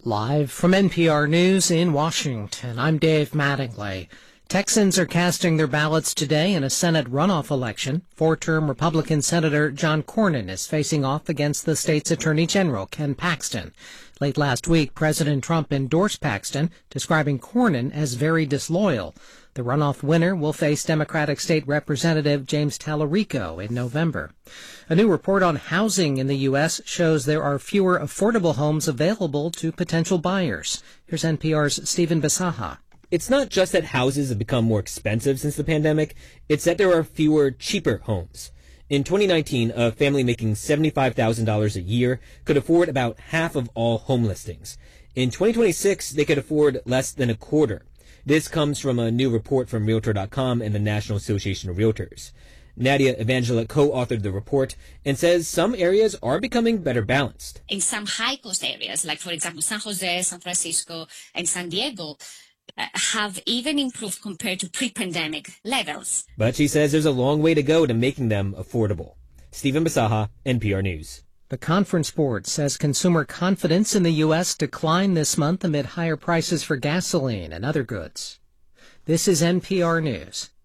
Live from NPR News in Washington, I'm Dave Mattingly. Texans are casting their ballots today in a Senate runoff election. Four-term Republican Senator John Cornyn is facing off against the state's Attorney General, Ken Paxton. Late last week, President Trump endorsed Paxton, describing Cornyn as very disloyal. The runoff winner will face Democratic State Representative James Tallarico in November. A new report on housing in the U.S. shows there are fewer affordable homes available to potential buyers. Here's NPR's Stephen Bisaha. It's not just that houses have become more expensive since the pandemic, it's that there are fewer cheaper homes. In 2019, a family making $75,000 a year could afford about half of all home listings. In 2026, they could afford less than a quarter. This comes from a new report from Realtor.com and the National Association of Realtors. Nadia Evangela co-authored the report and says some areas are becoming better balanced. In some high-cost areas, like, for example, San Jose, San Francisco, and San Diego, have even improved compared to pre-pandemic levels. But she says there's a long way to go to making them affordable. Stephen Bisaha, NPR News. The Conference Board says consumer confidence in the U.S. declined this month amid higher prices for gasoline and other goods. This is NPR News.